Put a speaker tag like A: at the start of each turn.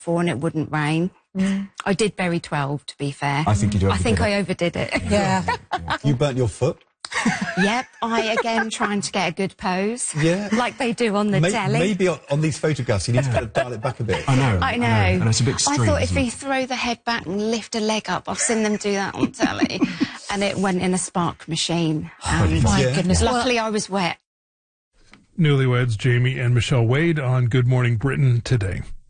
A: and it wouldn't rain. I did bury 12, to be fair.
B: I think you do.
A: I think I overdid it.
C: Yeah.
B: You burnt your foot?
A: Yep, again trying to get a good pose.
B: Yeah.
A: Like they do on the telly.
B: Maybe on these photographs you need to kind of dial it back a bit.
D: I know.
A: And
D: it's a bit extreme.
A: I thought if you throw the head back and lift a leg up, I've seen them do that on telly. And it went in a spark machine.
C: My goodness.
A: Luckily I was wet.
E: Newlyweds Jamie and Michelle Wade on Good Morning Britain today.